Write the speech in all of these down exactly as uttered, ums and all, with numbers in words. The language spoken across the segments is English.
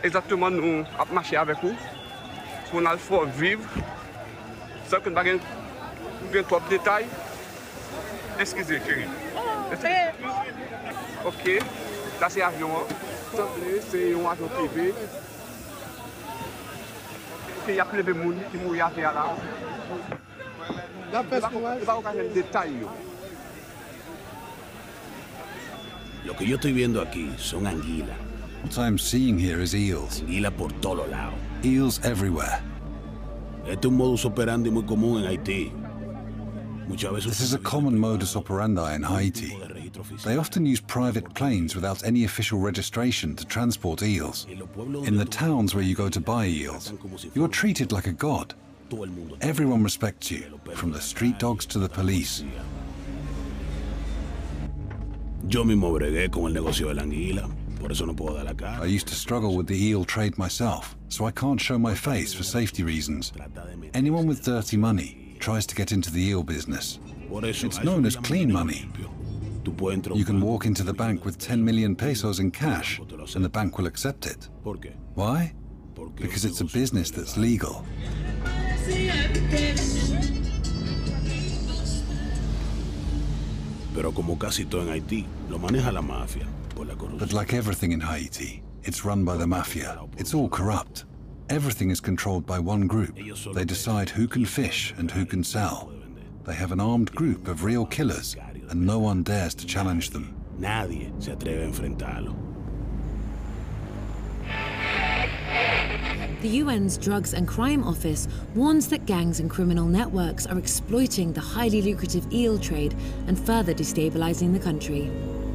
exactement nous avons marché avec vous pour nous faire vivre sans que nous n'ayons pas trop de détails. Excusez, chérie. Ok, là c'est l'avion. C'est un avion privé. Il y a plein de monde qui mourent là. La personne ne va pas de détails. Lo que yo estoy viendo aquí son anguilas. What I'm seeing here is eels. Anguila por todos lados. Eels everywhere. Este es un modus operandi muy común en Haití. Muchas veces. This is a common modus operandi in Haiti. They often use private planes without any official registration to transport eels. In the towns where you go to buy eels, you are treated like a god. Everyone respects you, from the street dogs to the police. Yo mismo bregué con el negocio de la anguila, por eso no puedo dar la cara. I used to struggle with the eel trade myself, so I can't show my face for safety reasons. Anyone with dirty money tries to get into the eel business. It's known as clean money. You can walk into the bank with ten million pesos in cash, and the bank will accept it. Why? Because it's a business that's legal. Pero como casi todo en Haití, lo maneja la mafia por la corrupción. But like everything in Haiti, it's run by the mafia. It's all corrupt. Everything is controlled by one group. They decide who can fish and who can sell. They have an armed group of real killers, and no one dares to challenge them. Nadie se atreve a enfrentarlo. The U N's Drugs and Crime Office warns that gangs and criminal networks are exploiting the highly lucrative eel trade and further destabilizing the country.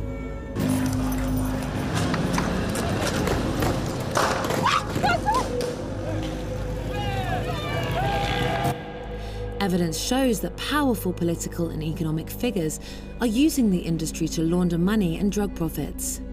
Evidence shows that powerful political and economic figures are using the industry to launder money and drug profits.